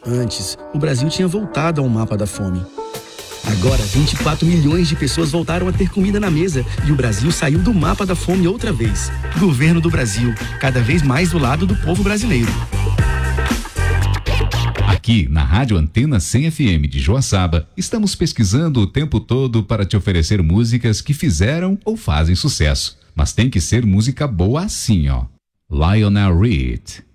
Antes, o Brasil tinha voltado ao mapa da fome. Agora, 24 milhões de pessoas voltaram a ter comida na mesa e o Brasil saiu do mapa da fome outra vez. Governo do Brasil, cada vez mais do lado do povo brasileiro. Aqui, na Rádio Antena 100 FM de Joaçaba, estamos pesquisando o tempo todo para te oferecer músicas que fizeram ou fazem sucesso. Mas tem que ser música boa assim, ó. Lionel Reed.